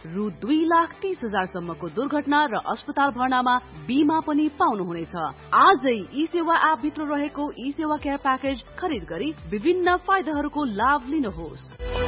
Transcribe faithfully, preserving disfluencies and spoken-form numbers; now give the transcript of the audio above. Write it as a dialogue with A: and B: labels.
A: रु दुई लाख तीस हजार सम्मको दुर्घटना र अस्पताल भर्नामा बीमा पनि पाउनुहुनेछ। आजै ई सेवा एप भित्र रहेको ई सेवा केयर प्याकेज खरिद गरी विभिन्न फाइदाहरूको लाभ लिनुहोस्।